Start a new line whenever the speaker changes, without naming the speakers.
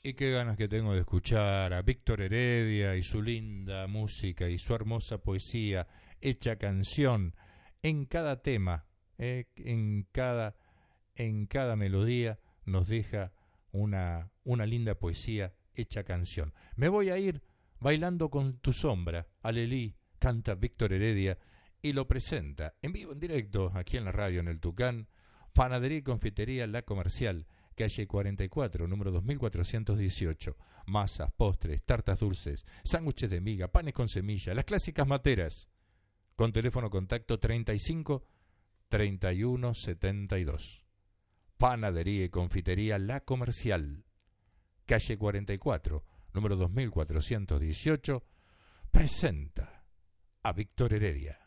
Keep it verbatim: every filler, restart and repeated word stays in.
Y qué ganas que tengo de escuchar a Víctor Heredia y su linda música y su hermosa poesía hecha canción en cada tema, eh, en cada, en cada melodía nos deja una, una linda poesía hecha canción. Me voy a ir bailando con tu sombra, Alelí, canta Víctor Heredia y lo presenta en vivo, en directo, aquí en la radio, en el Tucán, Panadería y Confitería La Comercial, calle cuarenta y cuatro, número dos mil cuatrocientos dieciocho. Masas, postres, tartas dulces, sándwiches de miga, panes con semilla, las clásicas materas. Con teléfono contacto treinta y cinco, treinta y uno, setenta y dos. Panadería y Confitería La Comercial, calle cuarenta y cuatro, número dos mil cuatrocientos dieciocho, presenta a Víctor Heredia.